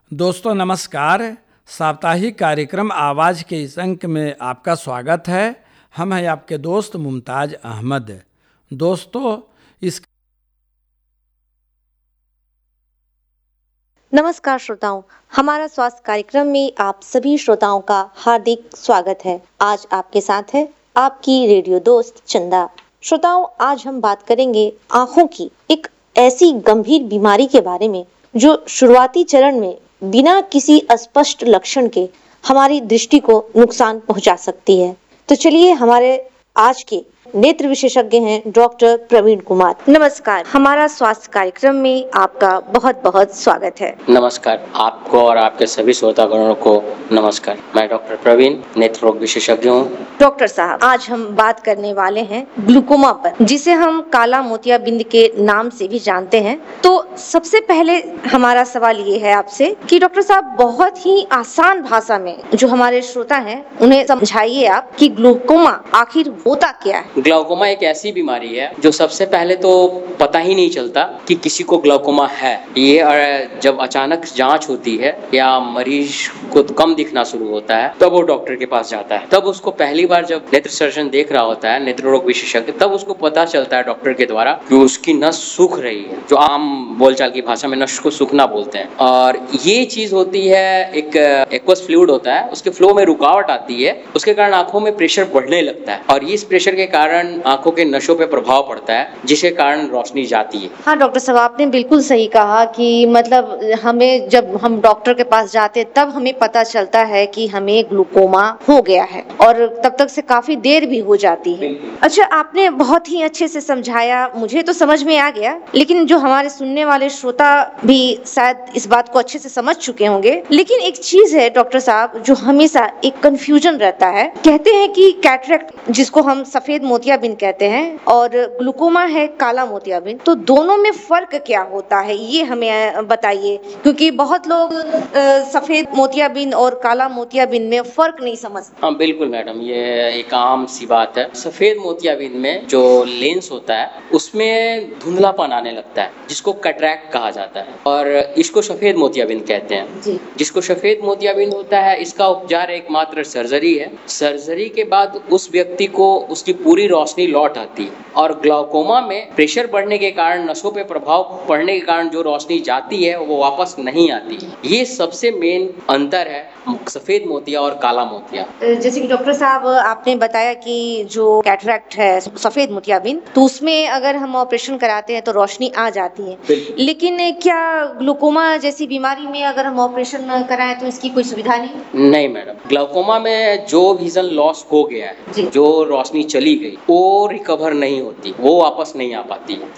दोस्तों नमस्कार। साप्ताहिक कार्यक्रम आवाज़ के इस अंक में आपका स्वागत है। हम हैं आपके दोस्त मुमताज़ अहमद। दोस्तों इस नमस्कार श्रोताओं, हमारा स्वास्थ्य कार्यक्रम में आप सभी श्रोताओं का हार्दिक स्वागत है। आज आपके साथ है आपकी रेडियो दोस्त चंदा। श्रोताओं, आज हम बात करेंगे आंखों की एक ऐसी गंभीर बीमारी के बारे में जो शुरुआती चरण में बिना किसी अस्पष्ट लक्षण के हमारी दृष्टि को नुकसान पहुंचा सकती है। तो चलिए, हमारे आज के नेत्र विशेषज्ञ हैं डॉक्टर प्रवीण कुमार। नमस्कार, हमारा स्वास्थ्य कार्यक्रम में आपका बहुत बहुत स्वागत है। नमस्कार, आपको और आपके सभी श्रोतागणों को नमस्कार। मैं डॉक्टर प्रवीण, नेत्र रोग विशेषज्ञ हूँ। डॉक्टर साहब, आज हम बात करने वाले हैं ग्लूकोमा पर, जिसे हम काला मोतियाबिंद के नाम से भी जानते हैं। तो सबसे पहले हमारा सवाल ये है आपसे कि डॉक्टर साहब, बहुत ही आसान भाषा में जो हमारे श्रोता हैं उन्हें समझाइए आप कि ग्लूकोमा आखिर होता क्या है। ग्लाउकोमा एक ऐसी बीमारी है जो सबसे पहले तो पता ही नहीं चलता कि किसी को ग्लाउकोमा है। ये जब अचानक जांच होती है या मरीज को कम दिखना शुरू होता है तब वो डॉक्टर के पास जाता है। तब उसको पहली बार जब नेत्र सर्जन देख रहा होता है, नेत्र रोग विशेषज्ञ, तब उसको पता चलता है डॉक्टर के द्वारा कि उसकी नस सूख रही है, जो आम बोलचाल की भाषा में नस को सूखना बोलते हैं। और ये चीज होती है, एक एक्वस फ्लूइड होता है, उसके फ्लो में रुकावट आती है, उसके कारण आंखों में प्रेशर बढ़ने लगता है और इस प्रेशर के कारण आंखों के नसों पे प्रभाव पड़ता है, जिसके कारण रोशनी जाती है। हाँ डॉक्टर साहब, आपने बिल्कुल सही कहा कि मतलब हमें जब हम डॉक्टर के पास जाते तब हमें पता चलता है कि हमें ग्लूकोमा हो गया है और तब तक से काफी देर भी हो जाती है। अच्छा, आपने बहुत ही अच्छे से समझाया, मुझे तो समझ में आ गया, लेकिन जो हमारे सुनने वाले श्रोता भी शायद इस बात को अच्छे से समझ चुके होंगे। लेकिन एक चीज है डॉक्टर साहब जो हमेशा एक कंफ्यूजन रहता है। कहते हैं कि कैटरेक्ट, जिसको हम सफेद मोतियाबिंद कहते हैं, और ग्लूकोमा है काला मोतियाबिंद, तो दोनों में फर्क क्या होता है ये हमें बताइए, क्योंकि बहुत लोग सफेद मोतियाबिंद और काला मोतियाबिंद में फर्क नहीं समझते। हाँ बिल्कुल मैडम, ये एक आम सी बात है। सफेद मोतियाबिंद में जो लेंस होता है उसमें धुंधलापन आने लगता है, जिसको कैटरेक्ट कहा जाता है, और इसको सफेद मोतियाबिंद कहते हैं जी। जिसको सफेद मोतियाबिंद होता है, इसका उपचार एकमात्र सर्जरी है। सर्जरी के बाद उस व्यक्ति को उसकी पूरी रोशनी लौट आती है। और ग्लाउकोमा में प्रेशर बढ़ने के कारण, नसों पे प्रभाव पड़ने के कारण जो रोशनी जाती है वो वापस नहीं आती है। ये सबसे मेन अंतर है सफेद मोतिया और काला मोतिया। जैसे कि डॉक्टर साहब आपने बताया कि जो कैटरेक्ट है सफेद मोतियाबिंद, तो उसमें अगर हम ऑपरेशन कराते हैं तो रोशनी आ जाती है, लेकिन क्या ग्लूकोमा जैसी बीमारी में अगर हम ऑपरेशन कराएं तो इसकी कोई सुविधा नहीं? नहीं मैडम, ग्लाउकोमा में जो विजन लॉस हो गया है, जो रोशनी चली गई, वो रिकवर नहीं होती, वो वापस नहीं आ पाती है।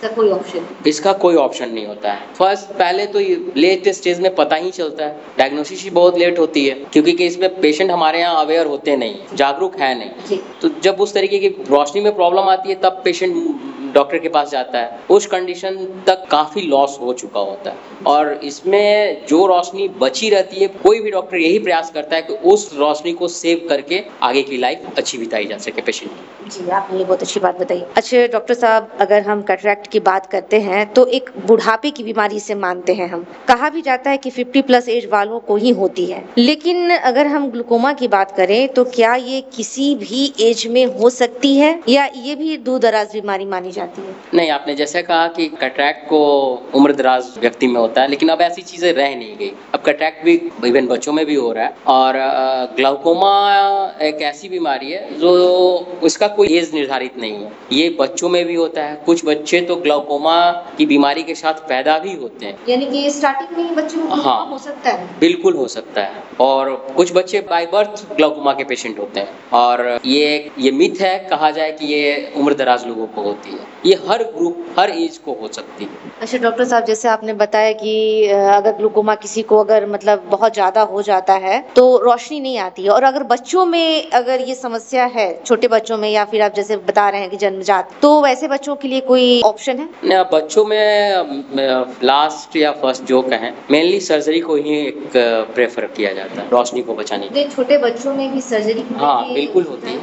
इसका कोई ऑप्शन नहीं होता है। फर्स्ट पहले तो लेट स्टेज में पता ही चलता है, डायग्नोसिस ही बहुत लेट होती है, क्योंकि कि इसमें पेशेंट हमारे यहाँ अवेयर होते नहीं, जागरूक है नहीं। तो जब उस तरीके की रोशनी में प्रॉब्लम आती है तब पेशेंट डॉक्टर के पास जाता है। उस कंडीशन तक काफी लॉस हो चुका होता है, और इसमें जो रोशनी बची रहती है, कोई भी डॉक्टर यही प्रयास करता है कि उस रोशनी को सेव करके आगे की लाइफ अच्छी बिताई जा सके पेशेंट की। जी, आपने ये बहुत अच्छी बात बताई। अच्छा डॉक्टर साहब, अगर हम कैटरेक्ट की बात करते हैं तो एक बुढ़ापे की बीमारी से मानते हैं हम। कहा भी जाता है कि 50+ एज वालों को ही होती है, लेकिन अगर हम ग्लूकोमा की बात करें तो क्या ये किसी भी एज में हो सकती है या ये भी दूर दराज बीमारी मानी जाती है? नहीं, आपने जैसे कहा कि कैटरेक्ट को उम्र दराज व्यक्ति में होता है, लेकिन अब ऐसी चीजें रह नहीं गई। अब कैटरेक्ट भी इवन बच्चों में भी हो रहा है, और ग्लाउकोमा एक ऐसी बीमारी है जो उसका कोई एज निर्धारित नहीं है। ये बच्चों में भी होता है। कुछ बच्चे तो ग्लाउकोमा की बीमारी के साथ पैदा भी होते हैं, यानी कि स्टार्टिंग में ही बच्चों को हाँ, हो सकता है। बिल्कुल हो सकता है। और कुछ बच्चे बाय बर्थ ग्लाउकोमा के पेशेंट होते हैं, और ये मिथ है, कहा जाए कि ये उम्र दराज लोगों को होती है। ये हर ग्रुप, हर एज को हो सकती है। अच्छा डॉक्टर साहब, जैसे आपने बताया कि अगर ग्लूकोमा किसी को अगर मतलब बहुत ज्यादा हो जाता है तो रोशनी नहीं आती है, और अगर बच्चों में अगर ये समस्या है, छोटे बच्चों में, या फिर आप जैसे बता रहे हैं कि जन्मजात, तो वैसे बच्चों के लिए कोई ऑप्शन है? बच्चों में लास्ट या फर्स्ट जो कहें, मेनली सर्जरी को ही एक प्रेफर किया जाता है रोशनी को बचाने के लिए। छोटे बच्चों में भी सर्जरी? हाँ बिल्कुल होती है।